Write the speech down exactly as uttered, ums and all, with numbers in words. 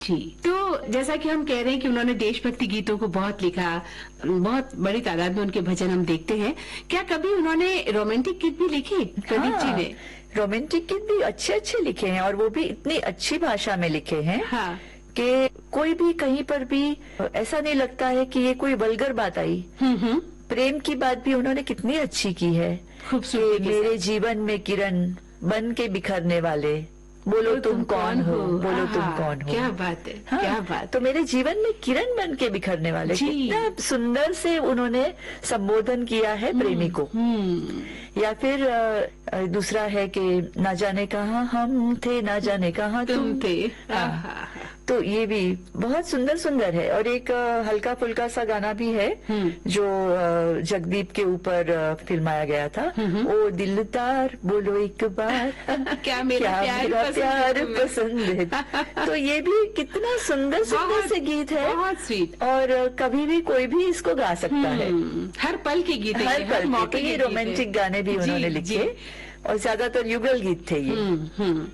जी, तो जैसा कि हम कह रहे हैं कि उन्होंने देशभक्ति गीतों को बहुत लिखा, बहुत बड़ी तादाद में उनके भजन हम देखते हैं। क्या कभी उन्होंने रोमांटिक गीत भी लिखे प्रदीप जी ने? रोमांटिक गीत भी अच्छे अच्छे लिखे हैं, और वो भी इतनी अच्छी भाषा में लिखे हैं हाँ। कि कोई भी कहीं पर भी ऐसा नहीं लगता है कि ये कोई वल्गर बात आई। हम्म प्रेम की बात भी उन्होंने कितनी अच्छी की है। खूबसूरती के मेरे जीवन में किरण बन के बिखरने वाले, बोलो तुम कौन हो, बोलो तुम कौन हो। क्या बात है, हाँ, क्या बात। तो मेरे जीवन में किरण बन के बिखरने वाले, कितना सुंदर से उन्होंने संबोधन किया है प्रेमी को। या फिर आ, दूसरा है कि ना जाने कहाँ हम थे, ना जाने कहाँ तुम, तुम थे। हाँ, तो ये भी बहुत सुंदर सुंदर है। और एक आ, हल्का फुल्का सा गाना भी है जो आ, जगदीप के ऊपर फिल्माया गया था, ओ दिलदार बोलो एक बार क्या मेरा क्या प्यार मेरा पसंद प्यार है पसंद है। तो ये भी कितना सुंदर सुंदर से गीत है, बहुत स्वीट। और कभी भी कोई भी इसको गा सकता है। हर पल के गीत, हर पल के। ये रोमांटिक गाने भी उन्होंने लिखे, और ज्यादातर युगल गीत थे ये।